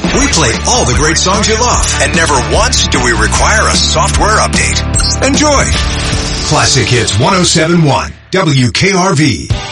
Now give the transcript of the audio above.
We play all the great songs you love, and never once do we require a software update. Enjoy. Classic Hits 107.1 WKRV.